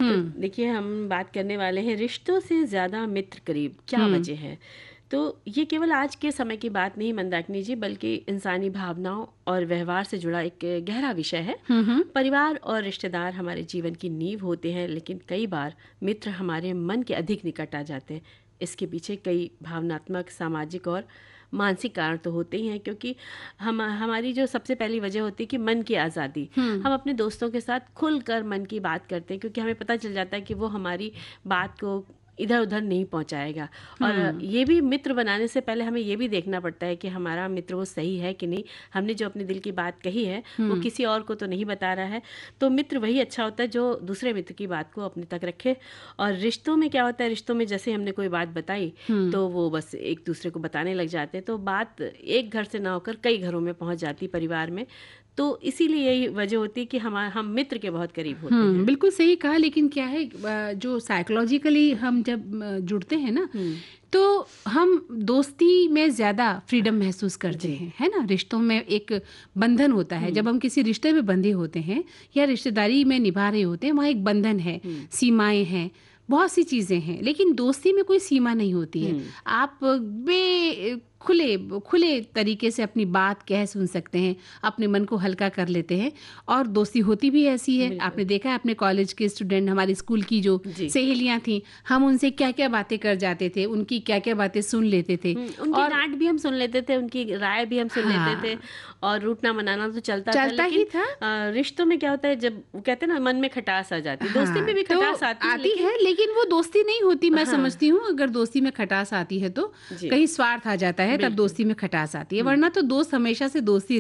तो हम्म। देखिए, हम बात करने वाले हैं रिश्तों से ज़्यादा मित्र करीब, क्या वजह है? तो ये केवल आज के समय की बात नहीं मंदाकिनी जी, बल्कि इंसानी भावनाओं और व्यवहार से जुड़ा एक गहरा विषय है। हम्म। परिवार और रिश्तेदार हमारे जीवन की नींव होते हैं, लेकिन कई बार मित्र हमारे मन के अधिक निकट आ जाते हैं। इसके पीछे कई भावनात्मक, सामाजिक और मानसिक कारण तो होते ही हैं, क्योंकि हमारी जो सबसे पहली वजह होती है कि मन की आज़ादी। हम्म। हम अपने दोस्तों के साथ खुलकर मन की बात करते हैं, क्योंकि हमें पता चल जाता है कि वो हमारी बात को इधर उधर नहीं पहुंचाएगा। और हम्म। ये भी, मित्र बनाने से पहले हमें ये भी देखना पड़ता है कि हमारा मित्र वो सही है कि नहीं, हमने जो अपने दिल की बात कही है वो हम्म। किसी और को तो नहीं बता रहा है। तो मित्र वही अच्छा होता है जो दूसरे मित्र की बात को अपने तक रखे। और रिश्तों में क्या होता है, रिश्तों में जैसे हमने कोई बात बताई हम्म। तो वो बस एक दूसरे को बताने लग जाते हैं, तो बात एक घर से ना होकर कई घरों में पहुंच जाती परिवार में। तो इसीलिए यही वजह होती है कि हम मित्र के बहुत करीब होते हैं। बिल्कुल सही कहा। लेकिन क्या है, जो साइकोलॉजिकली हम जब जुड़ते हैं ना, हम्म। तो हम दोस्ती में ज़्यादा फ्रीडम महसूस करते जी। हैं, है ना। रिश्तों में एक बंधन होता है। जब हम किसी रिश्ते में बंधे होते हैं या रिश्तेदारी में निभा रहे होते हैं, वहाँ एक बंधन है, सीमाएं हैं, बहुत सी चीज़ें हैं। लेकिन दोस्ती में कोई सीमा नहीं होती है। आप बे खुले खुले तरीके से अपनी बात कह सुन सकते हैं, अपने मन को हल्का कर लेते हैं। और दोस्ती होती भी ऐसी है। बिल्कुल। आपने देखा है अपने कॉलेज के स्टूडेंट, हमारे स्कूल की जो जी। सहेलियां थी, हम उनसे क्या क्या बातें कर जाते थे, उनकी क्या क्या बातें सुन लेते थे। उनकी और डांट भी हम सुन लेते थे, उनकी राय भी हम सुन लेते थे। हाँ, और रूठना मनाना तो चलता था, चलता ही लेकिन था। रिश्तों में क्या होता है, जब वो कहते हैं ना मन में खटास आ जाती है, दोस्ती में हाँ, भी तो खटास आती है, आती लेकिन है, लेकिन वो दोस्ती नहीं होती। मैं हाँ। समझती हूँ अगर दोस्ती में खटास आती है तो जी। कहीं स्वार्थ आ जाता है, तब बिल्कुल। दोस्ती में खटास आती है। वरना तो दोस्त हमेशा से दोस्ती